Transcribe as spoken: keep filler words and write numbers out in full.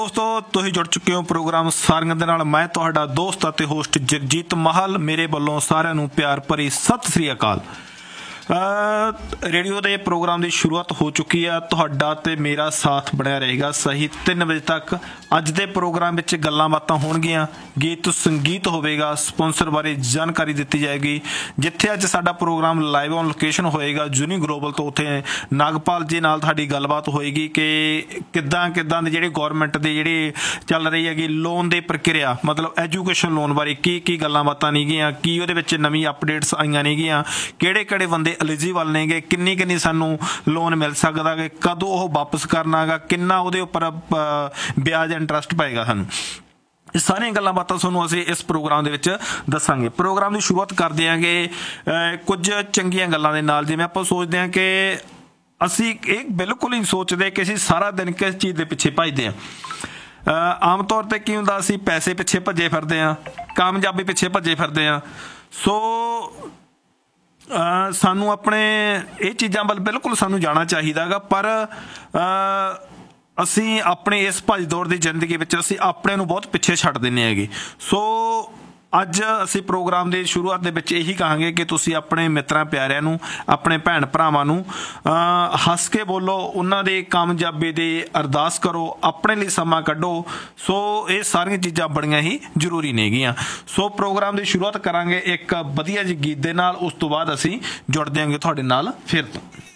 दोस्तों तुसीं जुड़ चुके हो प्रोग्राम सारियां दे नाल। मैं तुहाडा दोस्त अते होस्ट जगजीत महल। मेरे वालों सारिਆਂ ਨੂੰ प्यार भरी सत श्री अकाल। रेडियो के प्रोग्राम की शुरुआत हो चुकी है। तुहाडा ते मेरा साथ बनया रहेगा सही तीन बजे तक। अज के प्रोग्राम में गल्लां बातां होणगियां, गीत संगीत होवेगा, स्पॉन्सर बारे जानकारी दी जाएगी। जिथे अज साडा प्रोग्राम लाइव ऑन लोकेशन होएगा जूनी ग्लोबल तो उत्थे नागपाल जी नाल साडी गलबात होएगी कि किद्दां किद्दां दे जिहड़े गौरमेंट दे जिहड़े चल रही हैगी लोन की प्रक्रिया, मतलब एजुकेशन लोन बारे की की गल्लां बातां नीगियां, की उहदे विच नवीं अपडेट्स आईयां नीगियां, किहड़े किहड़े बंदे एलिजिबल नेगे, किन्नी किन्नी सानू लोन मिल सकदा है, कदों वो वापस करना गा, किन्ना उहदे उपर ब्याज इंटरस्ट पाएगा सानू। सारियां गल्लां बातां तुहानूं असीं इस प्रोग्राम दे विच दस्सांगे। प्रोग्राम की शुरुआत कर देंगे कुछ चंगियां गल्लां दे नाल। जिवें आपां सोचदे हां कि असीं ये बिल्कुल ही सोचदे कि असीं सारा दिन किस चीज़ के पिछे भजदे हां। आम तौर पर की हुंदा, असीं पैसे पिछे भजे फिरदे हां, कामयाबी पिछे भजे फिरदे हां। सो सानू अपने ये चीज़ां वल बिल्कुल सानू जाना चाहिए गा, पर असी अपने इस भज दौड़ की जिंदगी में असी अपने नू बहुत पिछे छड्ड दिंदे हैगे। सो अज असी प्रोग्राम की शुरुआत के यही कहांगे कि तुसी अपने मित्रां प्यारिਆਂ नू, अपने भैन भरावां नू हस के बोलो, उन्हां दे कामयाबी दी अरदास करो, अपने लिए समा कड्ढो। सो ये सारियां चीज़ां बड़ियां ही जरूरी नेगियां। सो प्रोग्राम की शुरुआत करांगे एक वधिया जी गीत दे नाल, उस तो बाद असी जुड़ देंगे तुहाडे नाल फिर तो।